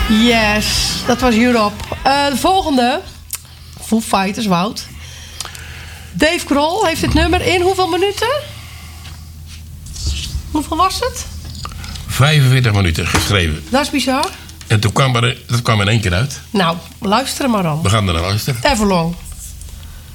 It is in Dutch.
Yes, dat was Europe. De volgende. Foo Fighters, Wout. Dave Grohl heeft dit nummer in hoeveel minuten? Hoeveel was het? 45 minuten geschreven. Dat is bizar. En toen kwam dat kwam in één keer uit. Nou, luister er maar dan. We gaan er naar luisteren. Everlong.